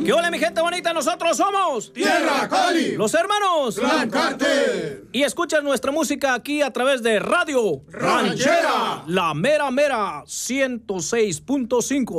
¿Qué hola, mi gente bonita? Nosotros somos Tierra Cali, los hermanos Clan Carter. Y escuchas nuestra música aquí a través de Radio Ranchera, la mera 106.5.